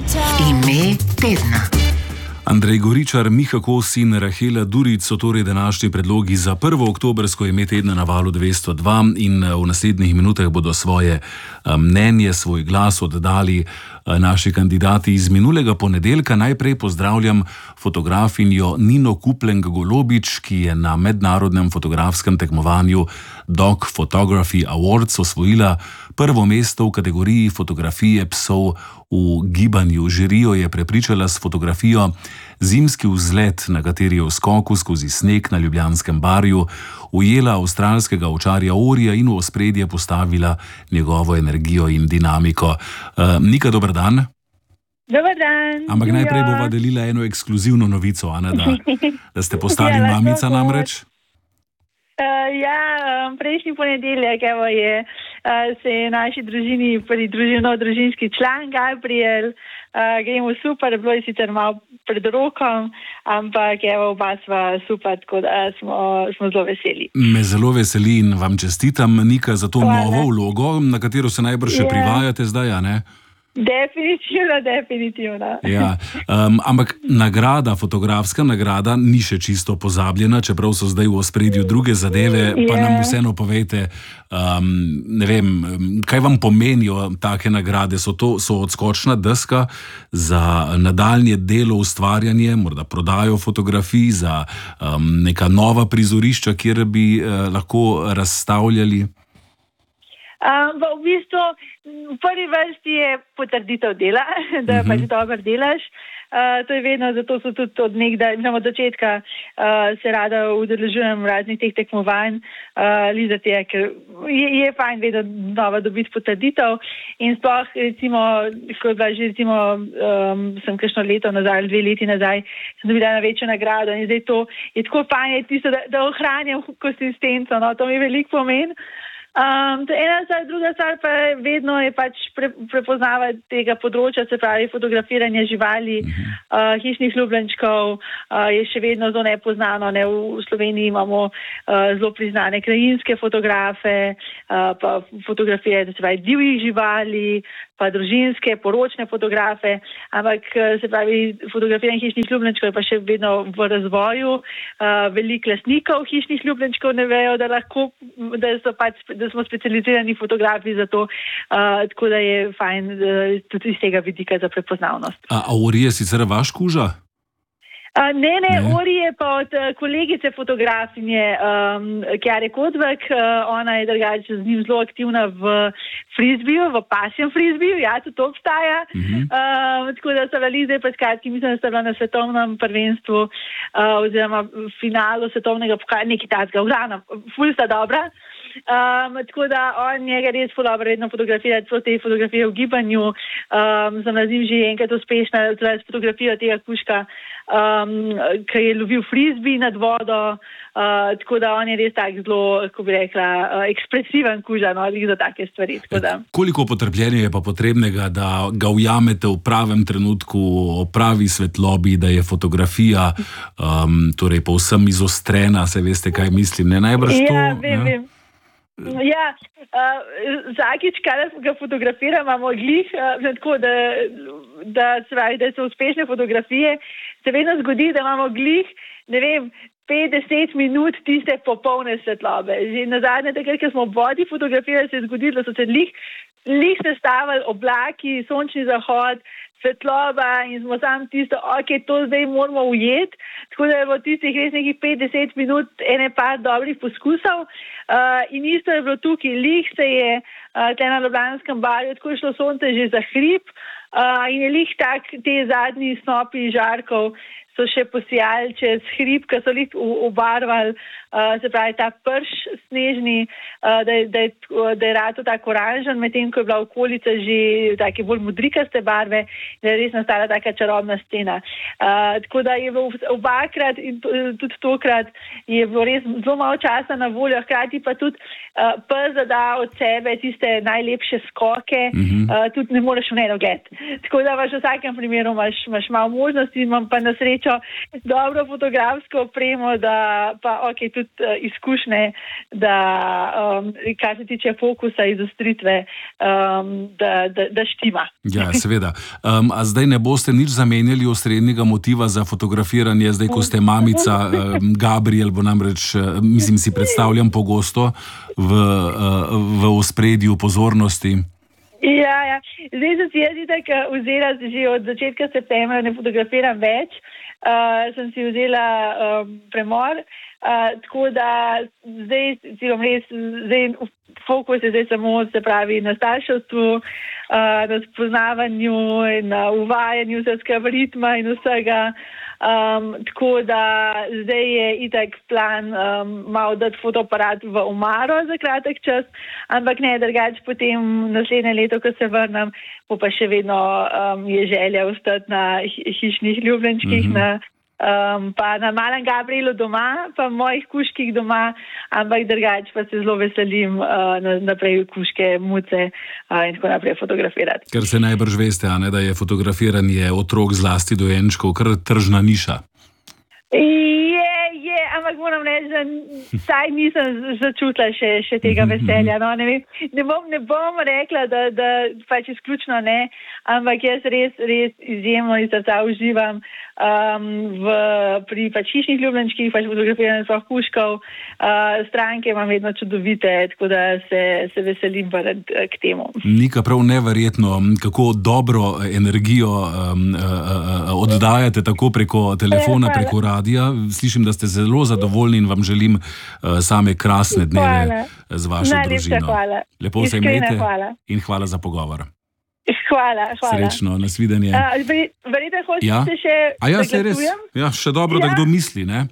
Ime tedna. Andrej Goričar, Miha Kos in Rahela Duric so torej današnji predlogi za prvo oktobrsko ime tedna na Valu 202 in v naslednjih minutah bodo svoje mnenje, svoj glas oddali naši kandidati iz minulega ponedeljka. Najprej pozdravljam fotografinjo Nino Kupleng-Golobič, ki je na mednarodnem fotografskem tekmovanju Dog Photography Awards osvojila prvo mesto v kategoriji fotografije psov v gibanju. Žirijo je prepričala s fotografijo Zimski vzlet, na kateri je v skoku skozi sneg na Ljubljanskem barju ujela avstralskega ovčarja Orija in v ospredje postavila njegovo energijo in dinamiko. Nika, dober dan. Dober dan. Ampak najprej bova delila eno ekskluzivno novico, Ana, da ste postali mamica namreč. Prejšnji ponedeljek se je naši družini družinski član Gabriel, gremo super, bilo je sicer malo pred rokom, ampak oba sva super, tako da smo zelo veseli. Me zelo veseli in vam čestitam, Nika, za to novo vlogo, na katero se najbrž še privajate zdaj, a ne? Definitivno. Ja, ampak nagrada, fotografska nagrada ni še čisto pozabljena, čeprav so zdaj v ospredju druge zadeve, pa nam vseeno povejte, ne vem, kaj vam pomenijo take nagrade? So odskočna deska za nadaljnje delo, ustvarjanje, morda prodajo fotografij, za neka nova prizorišča, kjer bi lahko razstavljali? V bistvu v prvi vrsti je potrditev dela, da pač dobro delaš. To je vedno, zato so tudi od začetka se rada udeležujem raznih teh tekmovanj, ker je fajn vedno nova dobiti potrditev. In sploh recimo, ko je bila že sem kakšno leto nazaj, 2 leti nazaj, sem dobila na večjo nagrado in zdaj to je tako fajn, tisto, da ohranjam konsistenco, to mi veliko pomeni. To je ena stvar, druga stvar pa vedno je pač prepoznavati tega področja, se pravi fotografiranje živali, hišnih ljubljenčkov, je še vedno zelo nepoznano. V Sloveniji imamo zelo priznane krajinske fotografe, pa fotografije, se pravi divjih živali, pa družinske, poročne fotografe, ampak se pravi fotografiranje hišnih ljubljenčkov je pa še vedno v razvoju. Veliko lastnikov hišnih ljubljenčkov ne vejo, da smo specializirani fotografi za to, tako da je fajn tudi iz tega vidika za prepoznavnost. A Ori je sicer vaš kuža? Ne, Ori je pa od kolegice fotografinje Kjare Kodvek, ona je drugače z njim zelo aktivna v frizbiju, v pasjem frizbiju, tudi to obstaja. Tako da so bili zdaj pred kratkim, mislim, da sta bila na svetovnem prvenstvu oziroma finalu svetovnega pokala, nekaj takega, ful sta dobra. Tako da on njega res ful dobro vedno fotografira, celo te fotografije v gibanju. Sem na njim že enkrat uspešna s fotografijo tega kužka, ki je lovil frizbi nad vodo, tako da on je res tak zelo, kako bi rekla, ekspresiven kuža, za take stvari. Koliko potrpljenja je pa potrebnega, da ga ujamete v pravem trenutku, o pravi svetlobi, da je fotografija torej povsem izostrena, se veste, kaj mislim, ne? Najbrž to... Vem. Vsakič, kadar ga fotografiram, imamo glih, tako da so uspešne fotografije, se vedno zgodi, da imamo glih, 5-10 minut tiste popolne svetlobe. Že na zadnje, takrat, ko smo v vodi fotografirali, se je zgodilo, da so se glih sestavili oblaki, sončni zahod, svetloba in smo sam tisto, to zdaj moramo ujeti, tako da je bilo tistih res nekih 5-10 minut ene par dobrih poskusov. In isto je bilo tukaj, lih se je na Ljubljanskem barju, tako je šlo sonce že za hrib in je lih tak, te zadnji snopi žarkov so še posijali čez hrib, ki so lih obarvali, se pravi ta prš snežni, da je rato tako oranžen, medtem ko je bila okolica že take bolj modrikaste barve, da je res nastala taka čarobna scena. Tako da je bilo obakrat in tudi tokrat je bilo res zelo malo časa na voljo, hkrati pa tudi pes da od sebe tiste najlepše skoke, tudi ne moreš v nedogled. Tako da v vsakem primeru imaš malo možnosti, imam pa na srečo srečo dobro fotografsko opremo, da pa tudi izkušnje, da kar se tiče fokusa, izostritve, da štima. Ja, seveda. A zdaj ne boste nič zamenjali osrednjega motiva za fotografiranje, zdaj ko ste mamica, Gabriel bo namreč, mislim, si predstavljam pogosto v ospredju pozornosti. Ja. Zdaj sem si jaz tako vzela, že od začetka septembra ne fotografiram več, sem si vzela premor, tako da zdaj fokus je zdaj samo, se pravi, na starševstvu, na spoznavanju in na uvajanju vsega ritma in vsega. Tako da zdaj je itak plan malo dati fotoaparat v omaro za kratek čas, ampak ne, drugače potem naslednje leto, ko se vrnem, bo pa še vedno je želja ostati na hišnih ljubljenčkih, pa na malem Gabrielu doma, pa mojih kužkih doma, ampak drugače pa se zelo veselim naprej kužke, muce in tako naprej fotografirati. Ker se najbrž veste, a ne, da je fotografiranje otrok zlasti dojenčkov kar tržna niša. Je, ampak moram reči, da saj nisem začutila še tega veselja. No, ne bom rekla, da pač izključno ne, ampak jaz res izjemno iz srca uživam pri pač hišnih ljubljenčkih, pač fotografiranju svojih kužkov. Stranke imam vedno čudovite, tako da se veselim k temu. Nika, prav neverjetno, kako dobro energijo oddajate tako preko telefona, preko radia. Slišim, da ste zelo zadovoljni in vam želim same krasne dneve z vašo družino. Hvala. Lepo se imejte in hvala za pogovor. Hvala. Srečno, nasvidenje. Verjetno hočete še da glasujem? Ja, še dobro, da kdo misli, ne?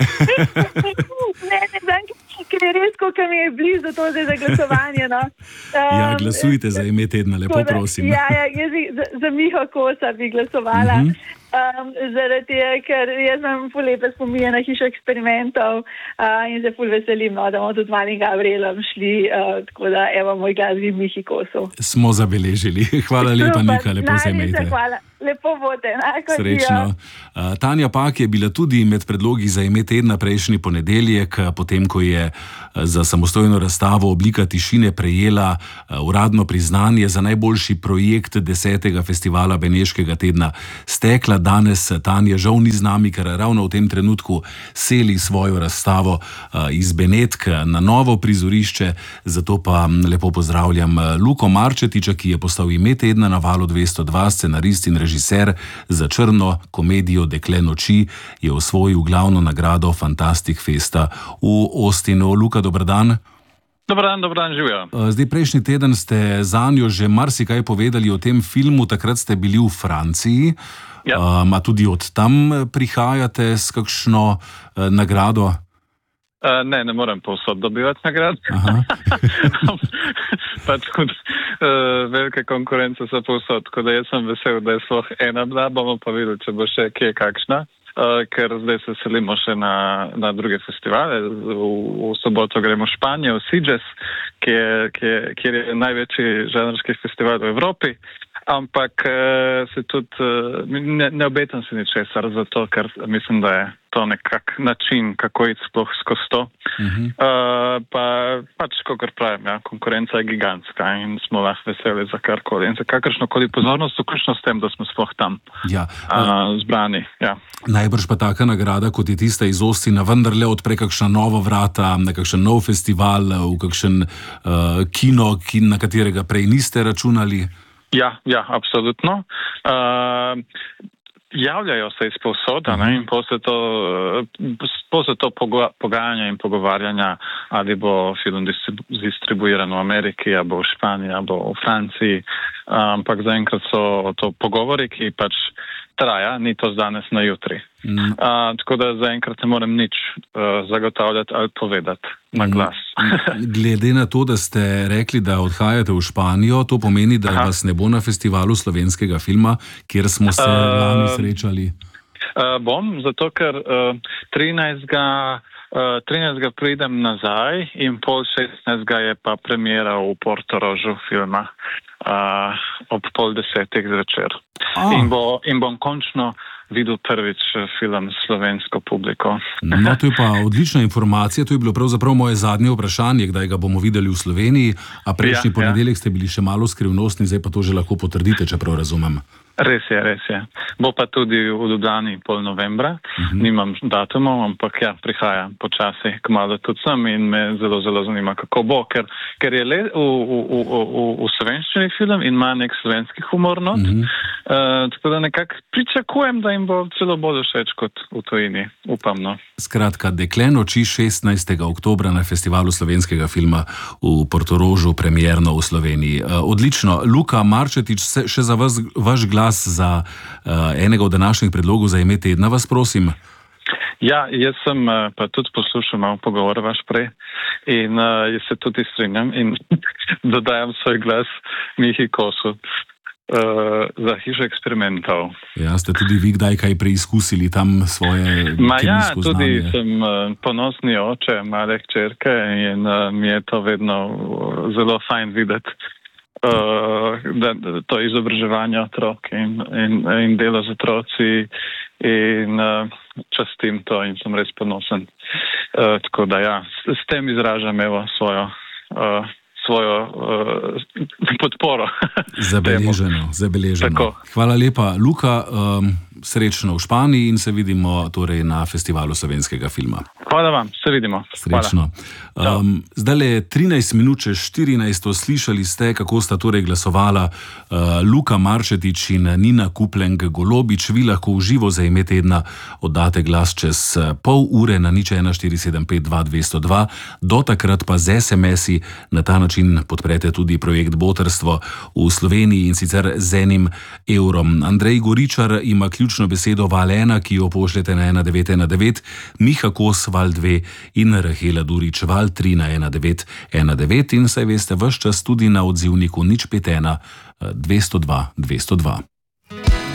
Ne, ker je res, koliko mi je blizu to zdaj za glasovanje, no. Ja, glasujte za ime tedna, lepo prosim. Ja, za Miho Kosa bi glasovala. Zaradi tega, ker jaz imam ful lepe spomine na Hišo eksperimentov in se ful veselim, da bomo tudi malim Gabrielom šli, tako da evo moj glas bi Mihi Kosu. Smo zabeležili. Hvala lepa, Nika, lepo se imejte. Hvala. Lepo bote. Srečno. Tanja Pak je bila tudi med predlogi za ime tedna prejšnji ponedeljek, potem ko je za samostojno razstavo Oblika tišine prejela uradno priznanje za najboljši projekt 10. festivala Beneškega tedna stekla. Danes Tanja žal ni z nami, ker ravno v tem trenutku seli svojo razstavo iz Benetk na novo prizorišče, zato pa lepo pozdravljam Luko Marčetiča, ki je postal ime tedna na Valu 202, scenarist in režiser za črno komedijo Dekle noči, je osvojil glavno nagrado Fantastic Festa v Austinu. Luka, dober dan. Dober dan, živijo. Zdaj, prejšnji teden ste zanjo že marsikaj povedali o tem filmu, takrat ste bili v Franciji. Ja. A tudi od tam prihajate s kakšno nagrado? Ne morem povsod dobivati nagrad. Pač kot velike konkurence so povsod, tako da jaz sem vesel, da je sploh ena bila, bomo pa videli, če bo še kje kakšna. Ker zdaj se selimo še na druge festivale. V soboto gremo v Španijo, v Sitges, kjer je največji žanrski festival v Evropi. Ampak se tudi ne obetam si ničesar za to, ker mislim, da je to nekak način, kako iti sploh skozi to. Pač, kakor pravim, konkurenca je gigantska in smo lahko veseli za karkoli in za kakršnokoli pozornost, vključno s tem, da smo sploh tam zbrani. Ja. Najbrž pa taka nagrada, kot je tista iz Austina, vendarle odpre kakšna nova vrata, na kakšen nov festival, v kakšen kino, na katerega prej niste računali. Ja, absolutno. Javljajo se iz povsod, in posle to pogajanja in pogovarjanja, ali bo film distribuiran v Ameriki, ali bo v Španiji, ali bo v Franciji, ampak zaenkrat so to pogovori, ki pač traja, ni to z danes na jutri. Tako da zaenkrat ne morem nič zagotavljati ali povedati na glas. Glede na to, da ste rekli, da odhajate v Španijo, to pomeni, da vas ne bo na festivalu slovenskega filma, kjer smo se lani srečali? Bom, zato ker 13. pridem nazaj in pol 16. je pa premiera v Portorožu filma ob 9:30 zvečer. In bom končno videl prvič film s slovensko publiko. No, to je pa odlična informacija. To je bilo pravzaprav moje zadnje vprašanje, kdaj ga bomo videli v Sloveniji, a prejšnji ponedeljek ste bili še malo skrivnostni, zdaj pa to že lahko potrdite, če prav razumem. Res je. Bo pa tudi v Ljubljani pol novembra. Nimam datumov, ampak prihaja počasi kmalu tudi sem in me zelo zanima, kako bo, ker je le v slovenščini film in ima nek slovenski humor not. Tako da nekako pričakujem, da jim bo celo bolj všeč kot v tujini. Upam, no. Skratka, Dekle noči 16. oktobra na Festivalu slovenskega filma v Portorožu, premierno v Sloveniji. Odlično. Luka Marčetič, še za vaš glas za enega od današnjih predlogov za ime tedna, vas prosim. Ja, jaz sem pa tudi poslušal malo pogovor vaš prej in jaz se tudi strinjam in dodajam svoj glas Mihi Kosu za Hišo eksperimentov. Ja, ste tudi vi kdaj kaj preizkusili tam svoje kemijsko znanje? Tudi sem ponosni oče male hčerke in mi je to vedno zelo fajn videti. To izobraževanje otrok in delo z otroci in častim to in sem res ponosen. Tako da s tem izražam svojo podporo. Zabeleženo. Tako. Hvala lepa, Luka, srečno v Španiji in se vidimo torej na Festivalu slovenskega filma. Hvala vam, se vidimo. Srečno. Zdaj je 13 minut čez 14. Slišali ste, kako sta torej glasovala Luka Marčetič in Nina Kupleng-Golobič. Vi lahko v živo za ime tedna oddate glas čez pol ure na 014752202. Do takrat pa z SMS-i na ta način podprete tudi projekt Botrstvo v Sloveniji in sicer z €1. Andrej Goričar ima ključno besedo val 1, ki jo pošljete na 1919, Miha Kos val 2 in Rahela Durič val 3 na 1919 in saj veste, ves čas tudi na odzivniku 051 202 202.